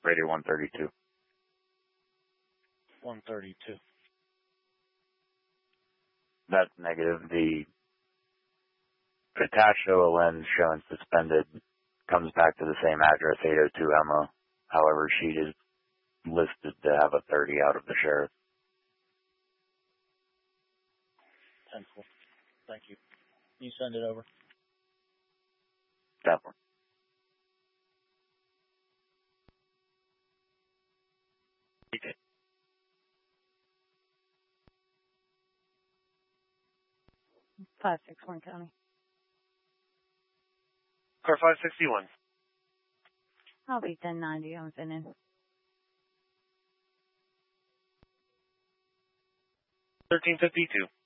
Rated 132. 132. That's negative. The attached OLN showing suspended comes back to the same address, 802 Emma. However, she is listed to have a 30 out of the sheriff. 10-4. Thank you. Can you send it over? Definitely. Okay. 561 County. Car 561. I'll be 1090. I'm finished. 1352.